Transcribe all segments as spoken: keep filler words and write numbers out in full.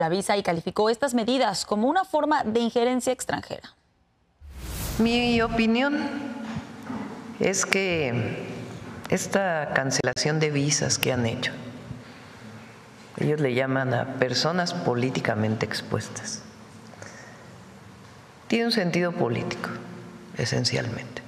la visa y calificó estas medidas como una forma de injerencia extranjera. Mi opinión es que esta cancelación de visas que han hecho, ellos le llaman a personas políticamente expuestas, tiene un sentido político, esencialmente.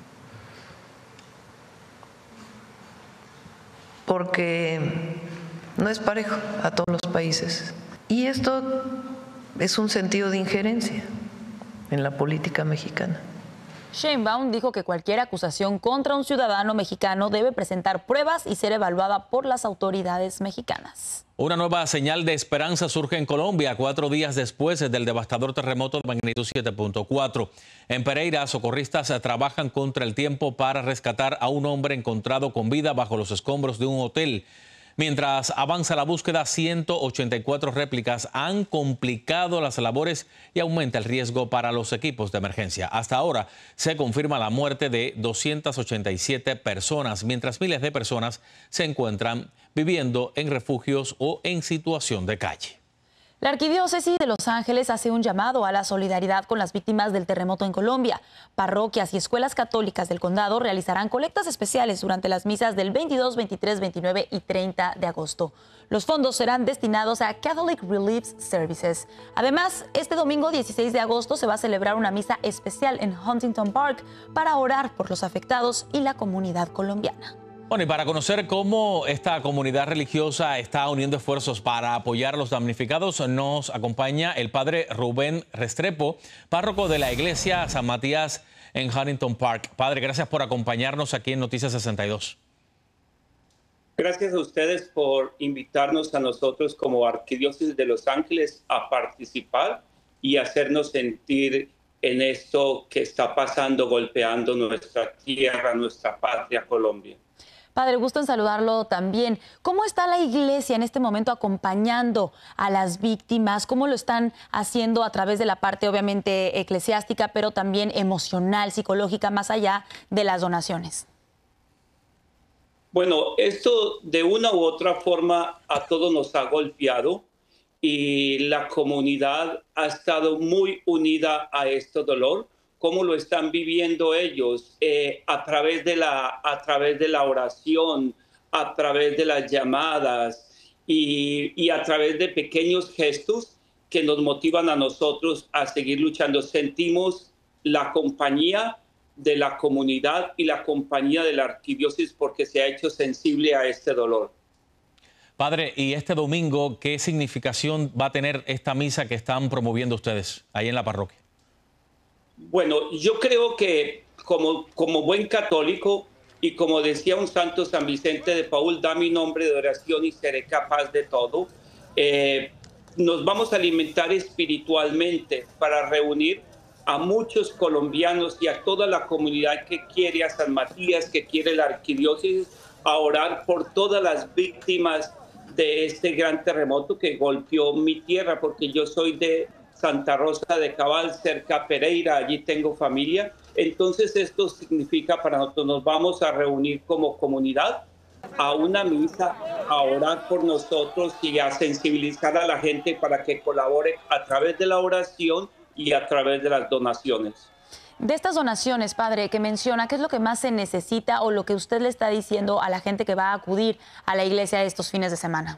Porque no es parejo a todos los países. Y esto es un sentido de injerencia en la política mexicana. Sheinbaum dijo que cualquier acusación contra un ciudadano mexicano debe presentar pruebas y ser evaluada por las autoridades mexicanas. Una nueva señal de esperanza surge en Colombia cuatro días después del devastador terremoto de magnitud siete punto cuatro. En Pereira, socorristas trabajan contra el tiempo para rescatar a un hombre encontrado con vida bajo los escombros de un hotel. Mientras avanza la búsqueda, ciento ochenta y cuatro réplicas han complicado las labores y aumenta el riesgo para los equipos de emergencia. Hasta ahora se confirma la muerte de doscientas ochenta y siete personas, mientras miles de personas se encuentran viviendo en refugios o en situación de calle. La Arquidiócesis de Los Ángeles hace un llamado a la solidaridad con las víctimas del terremoto en Colombia. Parroquias y escuelas católicas del condado realizarán colectas especiales durante las misas del veintidós, veintitrés, veintinueve y treinta de agosto. Los fondos serán destinados a Catholic Relief Services. Además, este domingo dieciséis de agosto se va a celebrar una misa especial en Huntington Park para orar por los afectados y la comunidad colombiana. Bueno, y para conocer cómo esta comunidad religiosa está uniendo esfuerzos para apoyar a los damnificados, nos acompaña el padre Rubén Restrepo, párroco de la iglesia San Matías en Huntington Park. Padre, gracias por acompañarnos aquí en Noticias sesenta y dos. Gracias a ustedes por invitarnos a nosotros como Arquidiócesis de Los Ángeles a participar y hacernos sentir en esto que está pasando, golpeando nuestra tierra, nuestra patria, Colombia. Padre, gusto en saludarlo también. ¿Cómo está la iglesia en este momento acompañando a las víctimas? ¿Cómo lo están haciendo a través de la parte obviamente eclesiástica, pero también emocional, psicológica, más allá de las donaciones? Bueno, esto de una u otra forma a todos nos ha golpeado y la comunidad ha estado muy unida a este dolor. ¿Cómo lo están viviendo ellos? Eh, a través de la, a través de la oración, a través de las llamadas y, y a través de pequeños gestos que nos motivan a nosotros a seguir luchando. Sentimos la compañía de la comunidad y la compañía de la arquidiócesis porque se ha hecho sensible a este dolor. Padre, y este domingo, ¿qué significación va a tener esta misa que están promoviendo ustedes ahí en la parroquia? Bueno, yo creo que como, como buen católico y como decía un santo San Vicente de Paúl, da mi nombre de oración y seré capaz de todo, eh, nos vamos a alimentar espiritualmente para reunir a muchos colombianos y a toda la comunidad que quiere a San Matías, que quiere la arquidiócesis, a orar por todas las víctimas de este gran terremoto que golpeó mi tierra, porque yo soy de Santa Rosa de Cabal, cerca a Pereira, allí tengo familia. Entonces esto significa para nosotros, nos vamos a reunir como comunidad a una misa, a orar por nosotros y a sensibilizar a la gente para que colabore a través de la oración y a través de las donaciones. De estas donaciones, padre, que menciona, ¿qué es lo que más se necesita o lo que usted le está diciendo a la gente que va a acudir a la iglesia estos fines de semana?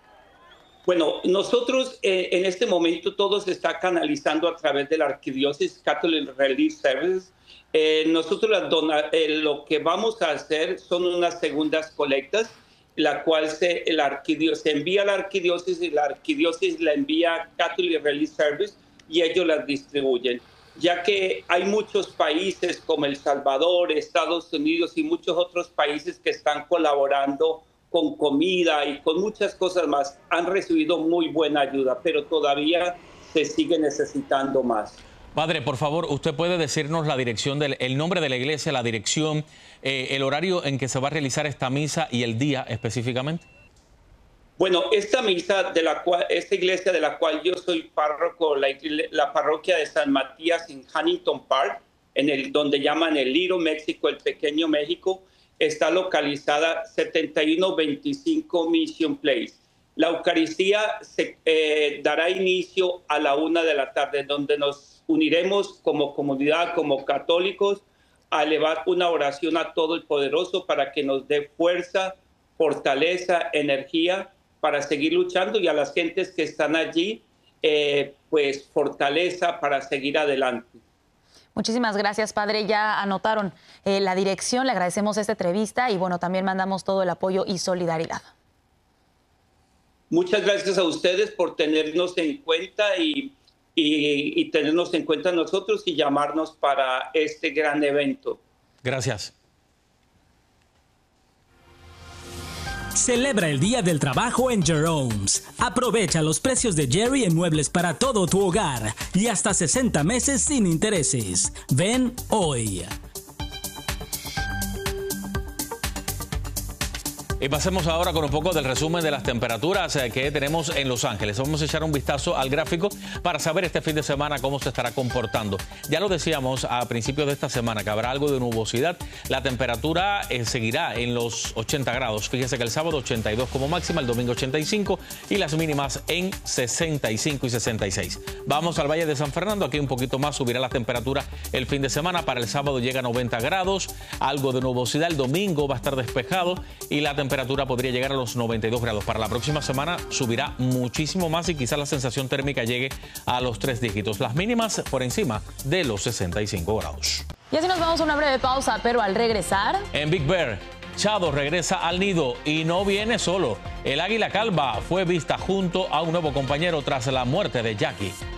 Bueno, nosotros eh, en este momento todo se está canalizando a través de la Arquidiócesis Catholic Relief Services. Eh, nosotros las dona eh, lo que vamos a hacer son unas segundas colectas, la cual se, el arquidiócesis, se envía a la Arquidiócesis y la Arquidiócesis la envía a Catholic Relief Service y ellos las distribuyen. Ya que hay muchos países como El Salvador, Estados Unidos y muchos otros países que están colaborando con comida y con muchas cosas más, han recibido muy buena ayuda, pero todavía se sigue necesitando más. Padre, por favor, ¿usted puede decirnos la dirección, del, el nombre de la iglesia, la dirección, eh, el horario en que se va a realizar esta misa y el día específicamente? Bueno, esta misa, de la cual, esta iglesia de la cual yo soy párroco, la, la parroquia de San Matías en Huntington Park, en el, donde llaman el Little México, el Pequeño México, está localizada setenta y uno veinticinco Mission Place. La Eucaristía se eh, dará inicio a la una de la tarde, donde nos uniremos como comunidad, como católicos, a elevar una oración a todo el poderoso para que nos dé fuerza, fortaleza, energía para seguir luchando, y a las gentes que están allí, eh, pues fortaleza para seguir adelante. Muchísimas gracias, padre. Ya anotaron eh, la dirección, le agradecemos esta entrevista y bueno, también mandamos todo el apoyo y solidaridad. Muchas gracias a ustedes por tenernos en cuenta y, y, y tenernos en cuenta nosotros y llamarnos para este gran evento. Gracias. Celebra el Día del Trabajo en Jerome's. Aprovecha los precios de Jerry en muebles para todo tu hogar y hasta sesenta meses sin intereses. Ven hoy. Y pasemos ahora con un poco del resumen de las temperaturas que tenemos en Los Ángeles. Vamos a echar un vistazo al gráfico para saber este fin de semana cómo se estará comportando. Ya lo decíamos a principios de esta semana que habrá algo de nubosidad. La temperatura eh, seguirá en los ochenta grados. Fíjese que el sábado ochenta y dos como máxima, el domingo ochenta y cinco y las mínimas en sesenta y cinco y sesenta y seis. Vamos al Valle de San Fernando. Aquí un poquito más subirá la temperatura el fin de semana. Para el sábado llega a noventa grados, algo de nubosidad. El domingo va a estar despejado y la temperatura temperatura podría llegar a los noventa y dos grados. Para la próxima semana subirá muchísimo más y quizás la sensación térmica llegue a los tres dígitos. Las mínimas por encima de los sesenta y cinco grados. Y así nos vamos a una breve pausa, pero al regresar... En Big Bear, Chado regresa al nido y no viene solo. El águila calva fue vista junto a un nuevo compañero tras la muerte de Jackie.